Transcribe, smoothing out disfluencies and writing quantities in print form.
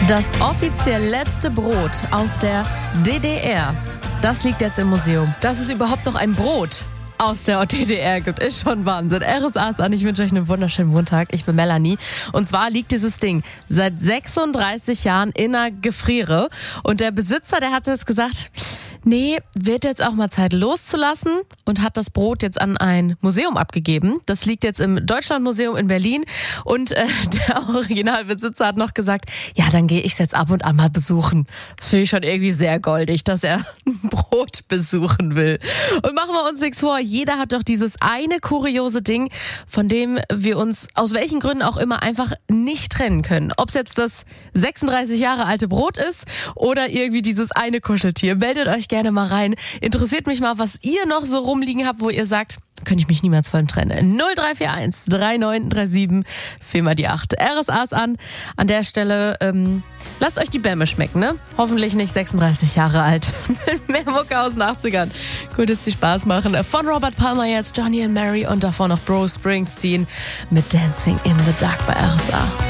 Das offiziell letzte Brot aus der DDR, das liegt jetzt im Museum. Dass es überhaupt noch ein Brot aus der DDR gibt, ist schon Wahnsinn. RSA ist an, ich wünsche euch einen wunderschönen Montag. Ich bin Melanie. Und zwar liegt dieses Ding seit 36 Jahren in einer Gefriere. Und der Besitzer, der hat jetzt gesagt, nee, wird jetzt auch mal Zeit loszulassen und hat das Brot jetzt an ein Museum abgegeben. Das liegt jetzt im Deutschlandmuseum in Berlin und der Originalbesitzer hat noch gesagt, ja, dann gehe ich es jetzt ab und an mal besuchen. Das finde ich schon irgendwie sehr goldig, dass er ein Brot besuchen will. Und machen wir uns nichts vor, jeder hat doch dieses eine kuriose Ding, von dem wir uns aus welchen Gründen auch immer einfach nicht trennen können. Ob es jetzt das 36 Jahre alte Brot ist oder irgendwie dieses eine Kuscheltier. Meldet euch gerne mal rein. Interessiert mich mal, was ihr noch so rumliegen habt, wo ihr sagt, könnte ich mich niemals von trennen. 0341 3937 4 mal die 8. RSA ist an. An der Stelle, lasst euch die Bämme schmecken, ne? Hoffentlich nicht 36 Jahre alt. Mehr Mucke aus den 80ern. Gut, jetzt die Spaß machen. Von Robert Palmer jetzt Johnny and Mary und davor noch Bruce Springsteen mit Dancing in the Dark bei RSA.